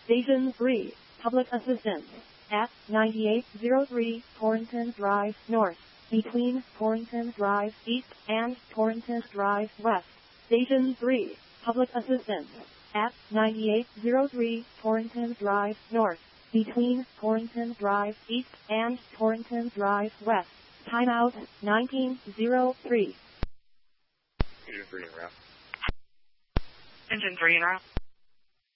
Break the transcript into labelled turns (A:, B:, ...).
A: Station 3, Public Assistance, at 9803 Torrington Drive North, between Torrington Drive East and Torrington Drive West. Station 3, Public Assistance, at 9803 Torrington Drive North, between Torrington Drive East and Torrington Drive West. Timeout 1903.
B: Engine 3 en route.
C: Engine 3 en route.